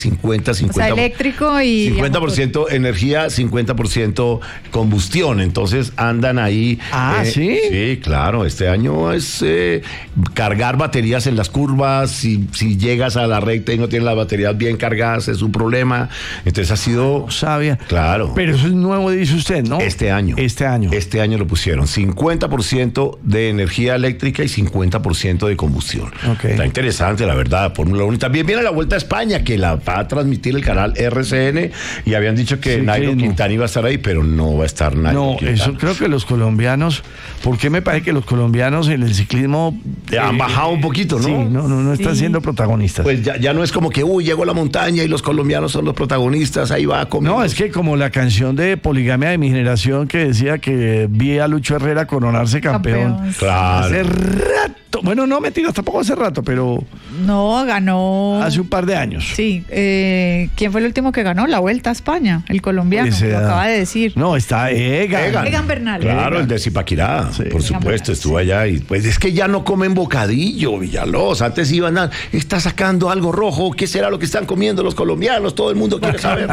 O sea, eléctrico y 50% energía, 50% combustión. Entonces andan ahí. ¿Sí? Sí, claro. Este año es cargar baterías en las curvas. Si llegas a la recta y no tienes las baterías bien cargadas, es un problema. Entonces ha sido. No sabía. Claro. Pero eso es nuevo, dice usted, ¿no? Este año lo pusieron. 50% de energía eléctrica y 50% de combustión. Okay. Está interesante, la verdad. Fórmula 1. También viene la Vuelta a España, que la va a transmitir el canal RCN, y habían dicho que Nairo Quintana iba a estar ahí, pero no va a estar Nairo Quintana. Eso creo que los colombianos, ¿por qué me parece que los colombianos en el ciclismo han bajado un poquito, no? Sí, no están siendo protagonistas. Pues ya no es como que, llegó a la montaña y los colombianos son los protagonistas, ahí va a comer. No, es que como la canción de Poligamia de mi generación que decía que vi a Lucho Herrera coronarse campeón. Claro. Hace rato. Bueno, no, mentiras, tampoco hace rato, pero... No, ganó... Hace un par de años. Sí. ¿Quién fue el último que ganó? La Vuelta a España, el colombiano, lo acaba de decir. No, está Egan Bernal. Claro, el de Zipaquirá, por supuesto, estuvo allá. Y pues es que ya no comen bocadillo, Villalobos. Antes iban está sacando algo rojo. ¿Qué será lo que están comiendo los colombianos? Todo el mundo quiere saber.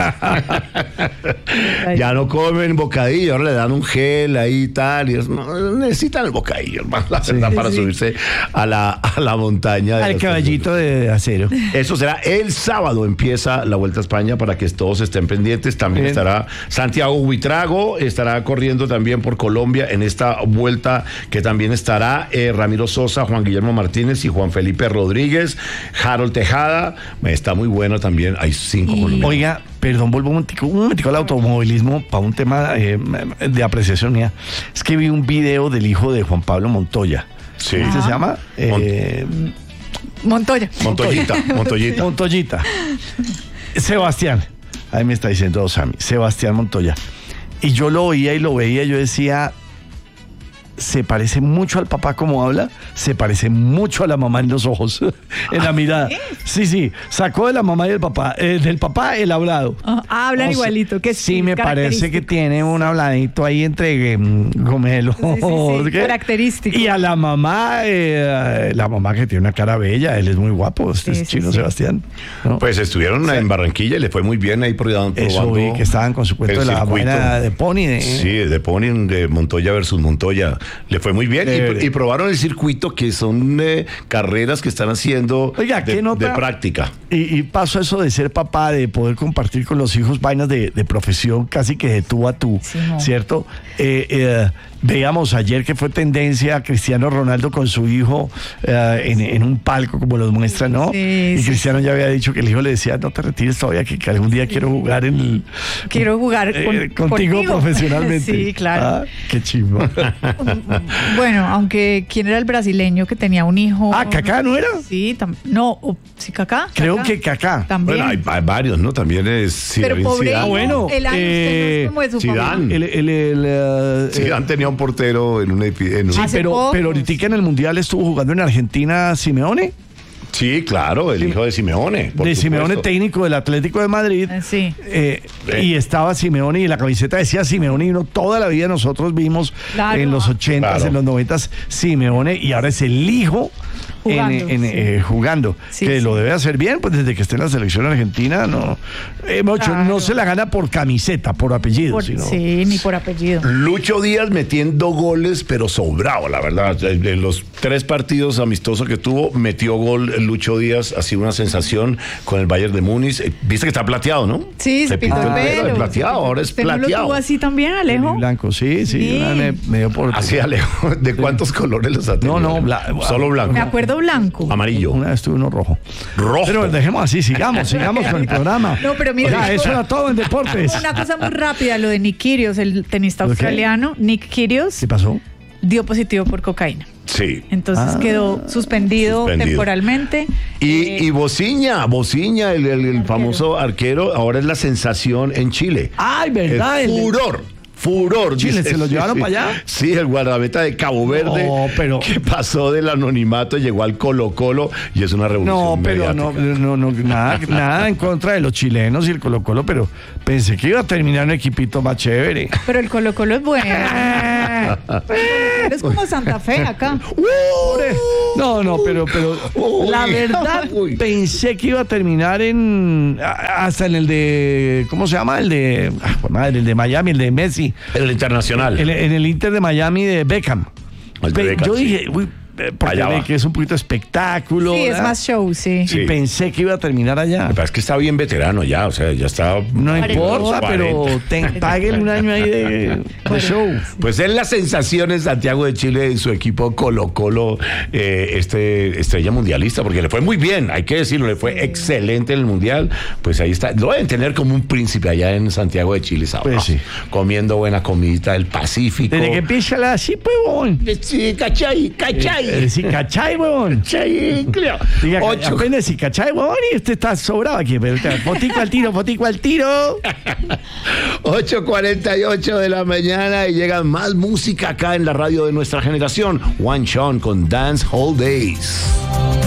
Ya no comen bocadillo, ahora le dan un gel ahí y tal. Y necesitan el bocadillo, hermano, la verdad, para subirse a la montaña. Al caballito de acero. Eso será el sábado, empieza la Vuelta a España, para que todos estén pendientes. También estará Santiago Buitrago, estará corriendo también por Colombia en esta vuelta, que también estará Ramiro Sosa, Juan Guillermo Martínez y Juan Felipe Rodríguez, Harold Tejada. Está muy bueno también, hay 5 colombianos. Oiga, perdón, vuelvo un momentico al automovilismo para un tema de apreciación mía. Es que vi un video del hijo de Juan Pablo Montoya. Sí. ¿Cómo se llama? Montoyita. Sebastián. Ahí me está diciendo Sammy. Sebastián Montoya. Y yo lo oía y lo veía, yo decía... Se parece mucho al papá como habla, se parece mucho a la mamá en los ojos, en la mirada. Sí, sacó de la mamá y del papá el hablado. Hablan igualito. Que sí, me parece que tiene un habladito ahí entre gomelo. Sí, característico. Y a la mamá que tiene una cara bella, él es muy guapo, es chino. Sebastián, ¿no? Pues estuvieron en Barranquilla y le fue muy bien ahí probando. Eso vi que estaban con su cuento de la vaina de Pony. Sí, de Pony, de Montoya versus Montoya. Le fue muy bien y probaron el circuito, que son carreras que están haciendo. Oiga, de práctica. Y paso eso de ser papá, de poder compartir con los hijos vainas de profesión casi que de tú a tú, ¿cierto? Veíamos ayer que fue tendencia Cristiano Ronaldo con su hijo en un palco, como los muestra, ¿no? Y Cristiano ya había dicho que el hijo le decía, no te retires todavía, que algún día quiero jugar contigo profesionalmente. Sí, claro. Qué chimba. Bueno, aunque ¿quién era el brasileño que tenía un hijo? ¿Kaká no era? Sí, sí, Kaká. Creo que Kaká. También. Bueno, hay varios, ¿no? También es Pero pobre, el año no es como de su Zidane. Zidane tenía un portero en un... Sí, pero ahorita en el Mundial estuvo jugando en Argentina Simeone. Sí, claro, el hijo de Simeone. Simeone, técnico del Atlético de Madrid. Sí. Y estaba Simeone y la camiseta decía Simeone, y toda la vida nosotros vimos en los 80s, en los 90s, Simeone, y ahora es el hijo jugando. Sí, que lo debe hacer bien, pues desde que esté en la selección argentina, no se la gana por camiseta, por apellido. Sí, ni por apellido. Lucho Díaz metiendo goles, pero sobrado, la verdad. En los 3 partidos amistosos que tuvo, metió gol Lucho Díaz, ha sido una sensación con el Bayern de Múnich. Viste que está plateado, ¿no? Sí, se pintó el pelo. Plateado, ahora es plateado. ¿Usted no lo tuvo así también, Alejo? Blanco, sí. Me dio por... Así, Alejo. ¿De cuántos colores los ha tenido? No, solo blanco. Me acuerdo blanco. Amarillo. Una vez tuve uno rojo. Pero dejemos así, sigamos con el programa. No, pero mira, eso era todo en deportes. Una cosa muy rápida, lo de Nick Kyrgios, el tenista australiano. Nick Kyrgios. ¿Qué pasó? Dio positivo por cocaína. Sí. Entonces quedó suspendido temporalmente. Y Bociña, el famoso arquero, ahora es la sensación en Chile. ¡Ay, verdad! Furor. ¿Chile se lo llevaron para allá? Sí, el guardameta de Cabo Verde, que pasó del anonimato, llegó al Colo-Colo y es una revolución mediática. Nada en contra de los chilenos y el Colo-Colo, pero pensé que iba a terminar un equipito más chévere. Pero el Colo-Colo es bueno. Es como Santa Fe acá. No, pero la verdad pensé que iba a terminar hasta en el de, ¿cómo se llama? El de Miami, el de Messi. El internacional. En el Inter de Miami de Beckham. Yo dije, porque ve que es un poquito espectáculo. Sí, es más show, sí. Y pensé que iba a terminar allá. Es que está bien veterano ya, o sea, ya está. No importa, pero paguen un año ahí de show. Pues es la sensación en Santiago de Chile y su equipo Colo-Colo, estrella mundialista, porque le fue muy bien, hay que decirlo, le fue excelente en el mundial. Pues ahí está, lo deben tener como un príncipe allá en Santiago de Chile, ¿sabes? Pues sí. Comiendo buena comidita del Pacífico. Desde que empieza así, pues, bon. Sí, cachai. Sí, cachai, huevón. Diga, apenas si cachai, huevón, y usted está sobrado aquí. Pero fotico al tiro. 8:48 de la mañana y llega más música acá en la radio de nuestra generación. One Sean con Dance Hall Days.